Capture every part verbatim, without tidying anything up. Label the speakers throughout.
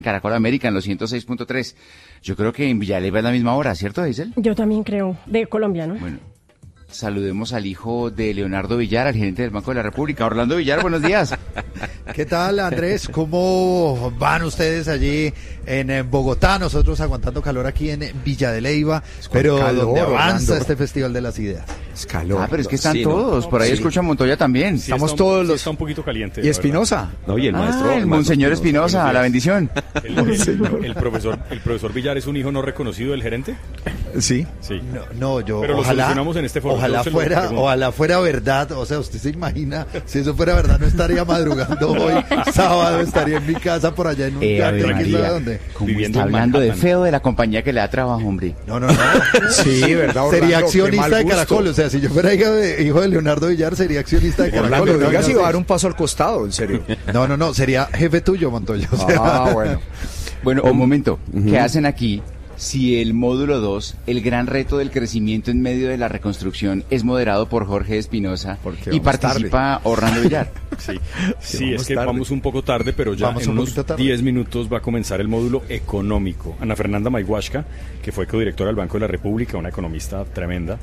Speaker 1: Caracol América en los ciento seis punto tres. Yo creo que en Villaleva es la misma hora, ¿cierto, Hazel?
Speaker 2: Yo también creo, de Colombia, ¿no?
Speaker 1: Bueno, saludemos al hijo de Leonardo Villar, al gerente del Banco de la República. Orlando Villar, buenos días.
Speaker 3: ¿Qué tal, Andrés? ¿Cómo van ustedes allí en Bogotá? Nosotros aguantando calor aquí en Villa de Leyva, pero calor, donde avanza Orlando. Este Festival de las Ideas.
Speaker 1: Es calor. Ah, pero es que están sí, todos, no, por ahí sí. Escucha Montoya también.
Speaker 4: Sí,
Speaker 1: Estamos
Speaker 4: está un,
Speaker 1: todos
Speaker 4: sí
Speaker 1: los...
Speaker 4: está un poquito caliente.
Speaker 1: ¿Y Espinosa?
Speaker 4: No, y el maestro.
Speaker 1: Ah, el, el monseñor Espinosa, la bendición.
Speaker 4: El, el, el, profesor, ¿El profesor Villar es un hijo no reconocido del gerente?
Speaker 1: Sí.
Speaker 4: Sí.
Speaker 3: No, no yo
Speaker 4: pero
Speaker 3: ojalá,
Speaker 4: lo solucionamos en este foro.
Speaker 3: Ojalá fuera, ojalá fuera verdad, o sea, usted se imagina, si eso fuera verdad no estaría madrugando hoy, sábado, estaría en mi casa por allá en un
Speaker 1: eh,
Speaker 3: yate, ¿quién sabe dónde?
Speaker 1: Viviendo está hablando de feo de la compañía que le da trabajo, hombre.
Speaker 3: No, no, no.
Speaker 1: Sí, verdad, Orlando,
Speaker 3: sería accionista de Caracol, o sea, si yo fuera hijo de, hijo de Leonardo Villar, sería accionista de Caracol.
Speaker 1: Orlando, diga si va a dar un paso al costado, en serio.
Speaker 3: No, no, no, sería jefe tuyo, Montoya. O sea.
Speaker 1: Ah, bueno. Bueno, un momento, uh-huh. ¿Qué hacen aquí? Si el módulo dos, el gran reto del crecimiento en medio de la reconstrucción, es moderado por Jorge Espinosa y participa tarde. Orlando Villar.
Speaker 4: Sí, sí, sí es que tarde. Vamos un poco tarde, pero ya vamos en un unos diez minutos va a comenzar el módulo económico. Ana Fernanda Mayhuashka, que fue codirectora del Banco de la República, una economista tremenda,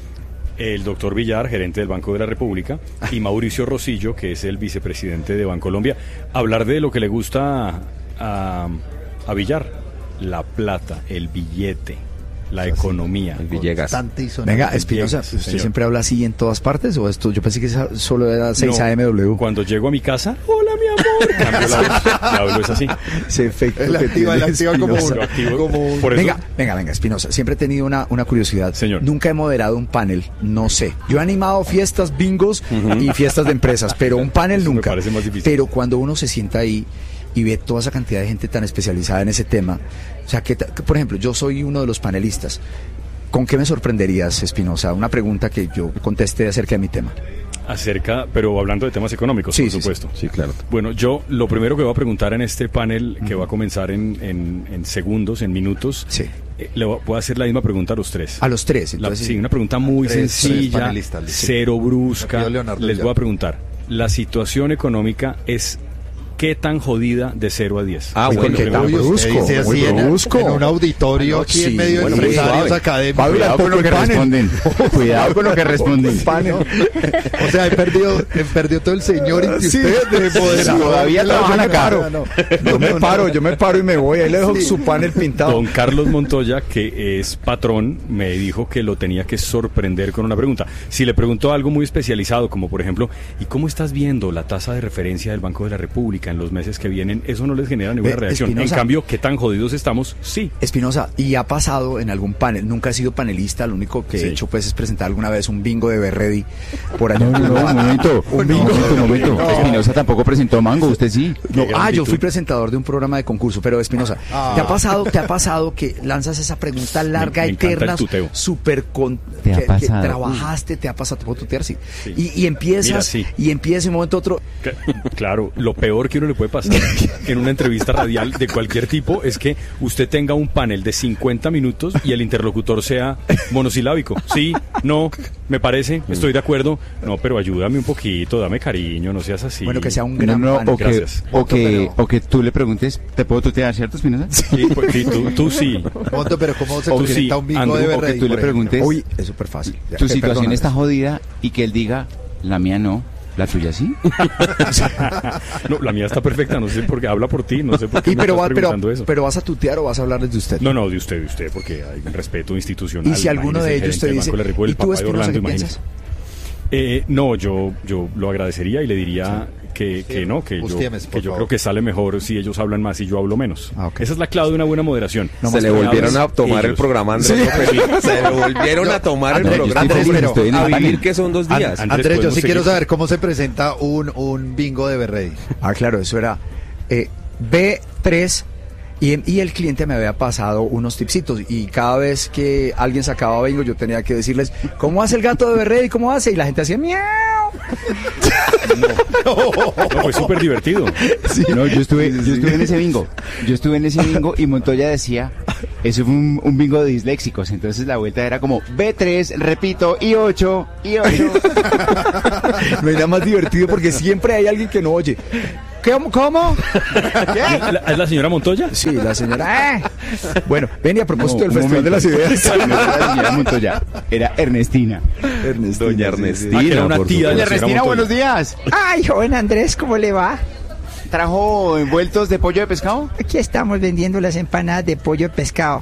Speaker 4: el doctor Villar, gerente del Banco de la República, y Mauricio Rosillo, que es el vicepresidente de Bancolombia, hablar de lo que le gusta a, a Villar. La plata, el billete, la Así, economía.
Speaker 1: El Villegas.
Speaker 5: Venga, Espinosa, ¿usted señor. siempre habla así en todas partes o esto? Yo pensé que solo era seis
Speaker 4: no,
Speaker 5: A M W.
Speaker 4: Cuando llego a mi casa, hola mi amor. Cambio la voz, la hablo es así.
Speaker 5: Ese efecto
Speaker 3: el
Speaker 5: que
Speaker 3: activa,
Speaker 5: tiene
Speaker 3: el activa como uno.
Speaker 4: Activo,
Speaker 3: como uno.
Speaker 4: Por eso,
Speaker 5: venga, venga, venga, Espinosa, siempre he tenido una, una curiosidad.
Speaker 4: Señor.
Speaker 5: Nunca he moderado un panel, no sé. Yo he animado fiestas, bingos uh-huh. y fiestas de empresas, pero un panel eso nunca.
Speaker 4: Me parece más difícil.
Speaker 5: Pero cuando uno se sienta ahí y ve toda esa cantidad de gente tan especializada en ese tema, o sea, que, que por ejemplo, yo soy uno de los panelistas, ¿con qué me sorprenderías, Espinosa? Una pregunta que yo contesté acerca de mi tema.
Speaker 4: Acerca, pero hablando de temas económicos,
Speaker 5: sí,
Speaker 4: por
Speaker 5: sí,
Speaker 4: supuesto.
Speaker 5: Sí, sí, claro.
Speaker 4: Bueno, yo lo primero que voy a preguntar en este panel, que uh-huh. va a comenzar en, en, en segundos, en minutos,
Speaker 5: sí.
Speaker 4: eh, le voy a hacer la misma pregunta a los tres.
Speaker 5: A los tres, entonces.
Speaker 4: La, sí, una pregunta muy tres, sencilla, tres cero brusca. Les voy a preguntar, ¿la situación económica es qué tan jodida de cero a diez?
Speaker 5: Ah, bueno, qué tan brusco,
Speaker 3: dice así en,
Speaker 5: brusco.
Speaker 3: En un auditorio aquí sí, en medio bueno, de empresarios académicos.
Speaker 1: Cuidado con lo que responden. Cuidado con lo que responden.
Speaker 3: O sea, he perdido, he perdido todo el señor y
Speaker 5: sí,
Speaker 3: usted de poder.
Speaker 1: Sí, todavía trabajan acá.
Speaker 5: No, no, yo me paro, yo me paro y me voy. Ahí le dejo sí. su panel pintado.
Speaker 4: Don Carlos Montoya, que es patrón, me dijo que lo tenía que sorprender con una pregunta. Si le preguntó algo muy especializado, como por ejemplo, ¿y cómo estás viendo la tasa de referencia del Banco de la República en los meses que vienen? Eso no les genera ninguna reacción. Espinosa, en cambio, ¿qué tan jodidos estamos? Sí.
Speaker 5: Espinosa, ¿y ha pasado en algún panel? Nunca he sido panelista, lo único que sí. he hecho pues es presentar alguna vez un bingo de Berredi por allá.
Speaker 1: No, no, no, un momento, un bingo, un momento, un momento. No. Espinosa tampoco presentó Mango, usted sí.
Speaker 5: No, ah, yo fui presentador de un programa de concurso, pero Espinosa, ah. ¿te ha pasado, te ha pasado que lanzas esa pregunta larga, me, me eterna, súper con
Speaker 1: ¿Te
Speaker 5: que,
Speaker 1: ha
Speaker 5: que trabajaste, te ha pasado, te puedo tutear, sí. sí. Y, y empiezas, Mira, sí. y empiezas en un momento otro.
Speaker 4: Claro, lo peor que uno le puede pasar en una entrevista radial de cualquier tipo es que usted tenga un panel de cincuenta minutos y el interlocutor sea monosilábico. Sí, no, me parece, estoy de acuerdo. No, pero ayúdame un poquito, dame cariño, no seas así.
Speaker 5: Bueno, que sea un gran
Speaker 1: no, no,
Speaker 5: panel.
Speaker 1: O que, o, que, o que tú le preguntes, ¿te puedo tutear, cierto, Espinosa?
Speaker 4: Sí, pues, sí tú, tú sí.
Speaker 3: Monto, pero ¿cómo se presenta sí, un bingo
Speaker 4: Andrew,
Speaker 3: de Berredi?
Speaker 1: O que tú le preguntes,
Speaker 5: uy, es súper fácil.
Speaker 1: Ya, tu situación perdona, está jodida y que él diga, la mía no. ¿La tuya sí?
Speaker 4: No, la mía está perfecta, no sé por qué, habla por ti, no sé por qué
Speaker 5: y
Speaker 4: me
Speaker 5: pero,
Speaker 4: estás
Speaker 5: va,
Speaker 4: preguntando
Speaker 5: pero,
Speaker 4: eso.
Speaker 5: Pero ¿vas a tutear o vas a hablarles de usted?
Speaker 4: No, no, de usted, de usted, porque hay un respeto institucional.
Speaker 5: Y si alguno de ellos te dice, ¿y tú, Espinosa, qué piensas?
Speaker 4: Eh, no, yo, yo lo agradecería y le diría sí. que, que no, que yo, que yo creo que sale mejor si ellos hablan más y yo hablo menos. Ah, okay. Esa es la clave de una buena moderación.
Speaker 6: No, se le volvieron a tomar ellos. el programa, Andrés. Sí. Se le volvieron a tomar el programa.
Speaker 3: Andrés, pero,
Speaker 6: a vivir que son dos días.
Speaker 3: Andrés, Andrés yo sí seguir. quiero saber cómo se presenta un, un bingo de Berredi.
Speaker 5: Ah, claro, eso era eh, B tres. Y, y el cliente me había pasado unos tipsitos y cada vez que alguien sacaba bingo yo tenía que decirles ¿cómo hace el gato de Berredi? ¿Cómo hace? Y la gente hacía miau.
Speaker 4: No, no, fue súper divertido.
Speaker 1: Sí. No, yo estuve, yo estuve en ese bingo. Yo estuve en ese bingo y Montoya decía, eso fue un, un bingo de disléxicos, entonces la vuelta era como B tres, repito, y ocho, y ocho.
Speaker 5: No hay nada más divertido porque siempre hay alguien que no oye. ¿Cómo? ¿Cómo?
Speaker 4: ¿Es la señora Montoya?
Speaker 5: Sí, la señora. Eh. Bueno, ven y a propósito
Speaker 1: No,
Speaker 5: del Festival
Speaker 1: momento.
Speaker 5: de las Ideas.
Speaker 1: No era la señora Montoya, era Ernestina.
Speaker 5: Ernestina.
Speaker 6: Doña
Speaker 5: sí, sí.
Speaker 6: Ernestina.
Speaker 4: Ah, que era una
Speaker 6: por
Speaker 4: tía de
Speaker 1: Doña
Speaker 4: la señora
Speaker 1: Ernestina,
Speaker 4: Montoya.
Speaker 1: buenos días.
Speaker 7: Ay, joven Andrés, ¿cómo le va?
Speaker 1: ¿Trajo envueltos de pollo de pescado?
Speaker 7: Aquí estamos vendiendo las empanadas de pollo de pescado.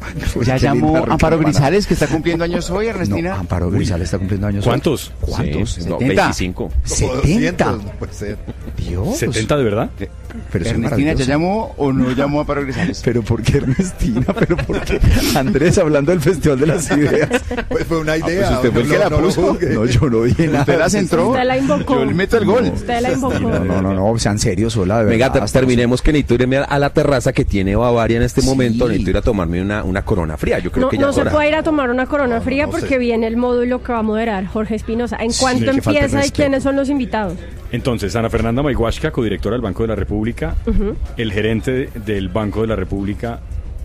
Speaker 1: Ya
Speaker 5: Qué
Speaker 1: llamó
Speaker 5: linda
Speaker 1: Amparo
Speaker 5: reclamada.
Speaker 1: Grisales, que está cumpliendo años hoy, Ernestina.
Speaker 5: No, Amparo Grisales está cumpliendo años. hoy.
Speaker 4: ¿Cuántos?
Speaker 5: ¿Cuántos?
Speaker 6: Sí, no,
Speaker 1: setenta.
Speaker 6: veinticinco.
Speaker 5: setenta.
Speaker 3: doscientos, no puede ser.
Speaker 5: Dios.
Speaker 4: ¿setenta de verdad?
Speaker 5: Pero eso es
Speaker 1: Ernestina, ¿ya
Speaker 5: maravilloso.
Speaker 1: llamó o no llamó a Amparo Grisales?
Speaker 5: Pero ¿por qué Ernestina? ¿Pero por qué? Andrés, hablando del Festival de las Ideas.
Speaker 3: Pues fue una idea.
Speaker 1: pues usted fue el
Speaker 3: no,
Speaker 1: que la
Speaker 3: no lo
Speaker 1: puso.
Speaker 3: juzgue.
Speaker 5: No, yo no dije nada.
Speaker 1: ¿Usted la centró?
Speaker 2: Usted la invocó.
Speaker 1: Yo le meto el gol.
Speaker 2: Usted la invocó.
Speaker 5: No, no, no, no, sean serios, sola, de
Speaker 6: Venga,
Speaker 5: verdad.
Speaker 6: ter- terminemos que necesito irme a, a la terraza que tiene Bavaria en este
Speaker 5: Sí.
Speaker 6: momento. Necesito ir a tomarme una, una corona fría. Yo creo
Speaker 2: No,
Speaker 6: que ya
Speaker 2: no
Speaker 6: es
Speaker 2: se
Speaker 6: hora.
Speaker 2: puede ir a tomar una corona fría
Speaker 3: no
Speaker 2: porque
Speaker 3: sé.
Speaker 2: viene el módulo que va a moderar Jorge Espinosa. ¿En cuánto
Speaker 5: que falta de
Speaker 2: empieza y
Speaker 5: respeto.
Speaker 2: quiénes son los invitados?
Speaker 4: Entonces, Ana Fernanda Mayhuashka, codirectora del Banco de la República, el gerente de- del Banco de la República,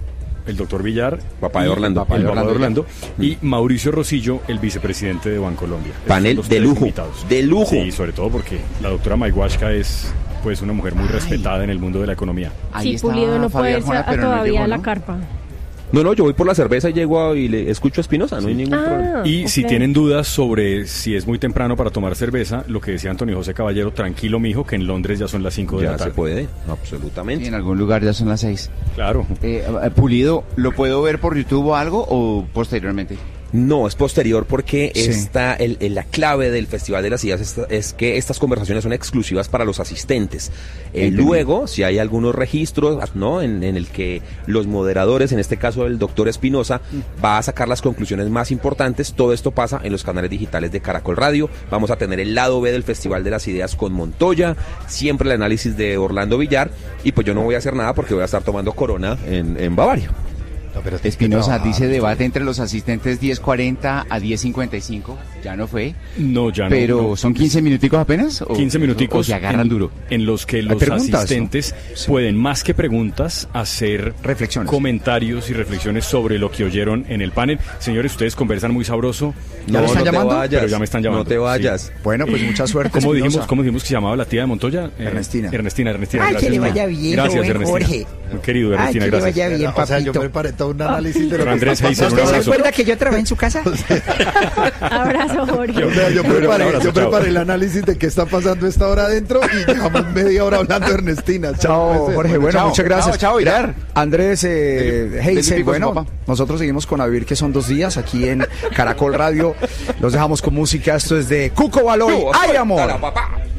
Speaker 4: el doctor Villar,
Speaker 6: Papá de
Speaker 4: y-
Speaker 6: Orlando.
Speaker 4: papá de
Speaker 6: El
Speaker 4: Orlando,
Speaker 6: papá de
Speaker 4: Orlando, y Mauricio Rosillo, el vicepresidente de Bancolombia. Esos
Speaker 6: Panel
Speaker 4: son los
Speaker 6: de
Speaker 4: tres
Speaker 6: lujo,
Speaker 4: invitados.
Speaker 6: de lujo.
Speaker 4: Sí, sobre todo porque la doctora Mayhuashka es pues una mujer muy respetada en el mundo de la economía.
Speaker 1: Ahí
Speaker 2: Sí,
Speaker 1: está
Speaker 2: Pulido no puede
Speaker 1: Fabio
Speaker 2: irse
Speaker 1: Arjona,
Speaker 2: a-
Speaker 1: pero no
Speaker 2: todavía
Speaker 1: llegó,
Speaker 2: a la
Speaker 1: ¿no?
Speaker 2: carpa.
Speaker 6: No, no, yo voy por la cerveza y llego a- y le escucho a Espinosa. No hay ningún problema.
Speaker 2: Ah,
Speaker 4: Y si
Speaker 2: ok.
Speaker 4: tienen dudas sobre si es muy temprano para tomar cerveza, lo que decía Antonio José Caballero, tranquilo mijo, que en Londres ya son las cinco de
Speaker 6: Ya
Speaker 4: la
Speaker 6: se
Speaker 4: tarde.
Speaker 6: puede,
Speaker 1: Sí,
Speaker 6: absolutamente.
Speaker 1: en algún lugar ya son las seis.
Speaker 4: Claro.
Speaker 1: Eh, eh, Pulido, ¿lo puedo ver por YouTube o algo o posteriormente?
Speaker 6: No, es posterior porque
Speaker 5: Sí.
Speaker 6: esta, el, el- la clave del Festival de las Ideas es, es que estas conversaciones son exclusivas para los asistentes. Eh,
Speaker 1: Entendido.
Speaker 6: luego, si hay algunos registros, ¿no? En, en el que los moderadores, en este caso el doctor Espinosa, va a sacar las conclusiones más importantes. Todo esto pasa en los canales digitales de Caracol Radio. Vamos a tener el lado B del Festival de las Ideas con Montoya, siempre el análisis de Orlando Villar, y pues yo no voy a hacer nada porque voy a estar tomando Corona en, en Bavaria.
Speaker 3: No, pero tienes que
Speaker 1: Espinosa
Speaker 3: trabajar.
Speaker 1: dice debate entre los asistentes diez cuarenta a diez cincuenta y cinco. Ya no fue.
Speaker 4: No, ya no.
Speaker 1: Pero
Speaker 4: no.
Speaker 1: son quince minuticos apenas. ¿O-
Speaker 4: quince minuticos
Speaker 1: O se agarran
Speaker 4: en,
Speaker 1: duro.
Speaker 4: en los que los
Speaker 5: preguntas,
Speaker 4: asistentes
Speaker 5: ¿no? Sí.
Speaker 4: pueden, más que preguntas, hacer
Speaker 5: Reflexiones.
Speaker 4: comentarios y reflexiones sobre lo que oyeron en el panel. Señores, ustedes conversan muy sabroso.
Speaker 5: ¿Ya lo están
Speaker 6: no
Speaker 5: llamando?
Speaker 6: te vayas,
Speaker 4: Pero ya me están llamando,
Speaker 6: No te vayas.
Speaker 5: Bueno, pues mucha suerte.
Speaker 4: ¿Cómo
Speaker 5: Espinosa.
Speaker 4: dijimos, ¿Cómo dijimos que se llamaba la tía de Montoya? Eh,
Speaker 5: Ernestina.
Speaker 4: Ernestina, Ernestina.
Speaker 7: Ay,
Speaker 4: gracias.
Speaker 7: que le vaya bien,
Speaker 4: Gracias,
Speaker 7: joven
Speaker 4: Ernestina.
Speaker 7: Jorge.
Speaker 4: Muy querido,
Speaker 7: Ay,
Speaker 4: Ernestina,
Speaker 7: que le
Speaker 4: gracias.
Speaker 7: vaya bien,
Speaker 3: O sea, yo
Speaker 7: papito.
Speaker 3: preparé todo un análisis de lo
Speaker 4: Pero
Speaker 3: que
Speaker 4: Andrés
Speaker 3: está
Speaker 4: Heiser, un
Speaker 3: pasando.
Speaker 7: ¿Usted se
Speaker 4: abrazo.
Speaker 7: acuerda que yo trabajé en su casa?
Speaker 2: Abrazo, Jorge.
Speaker 3: O sea, yo preparé,
Speaker 4: abrazo,
Speaker 3: yo
Speaker 4: chao.
Speaker 3: preparé el análisis de qué está pasando esta hora adentro y llevamos media hora hablando de Ernestina.
Speaker 5: Chao,
Speaker 3: Puede ser.
Speaker 5: Jorge. Bueno,
Speaker 1: chao,
Speaker 5: muchas gracias.
Speaker 1: chao, chao, Villar.
Speaker 5: Andrés eh,
Speaker 1: Del-
Speaker 5: Heiser,
Speaker 1: del
Speaker 5: bueno,
Speaker 1: papá.
Speaker 5: nosotros seguimos con A Vivir, que son dos días, aquí en Caracol Radio. Los dejamos con música. Esto es de Cuco Baloy. ¡Ay, amor!
Speaker 6: Papá.